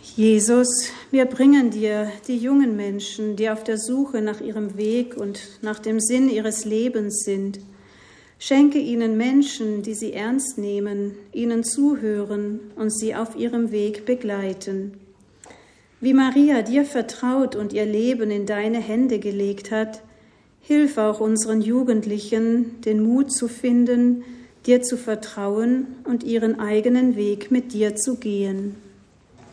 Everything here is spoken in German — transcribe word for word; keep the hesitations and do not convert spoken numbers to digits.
Jesus, wir bringen dir die jungen Menschen, die auf der Suche nach ihrem Weg und nach dem Sinn ihres Lebens sind. Schenke ihnen Menschen, die sie ernst nehmen, ihnen zuhören und sie auf ihrem Weg begleiten. Wie Maria dir vertraut und ihr Leben in deine Hände gelegt hat, hilf auch unseren Jugendlichen, den Mut zu finden, dir zu vertrauen und ihren eigenen Weg mit dir zu gehen.